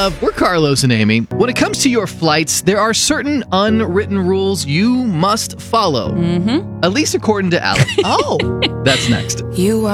We're Carlos and Amy. When it comes to your flights, there are certain unwritten rules you must follow. At least according to Alec. Oh. That's next. You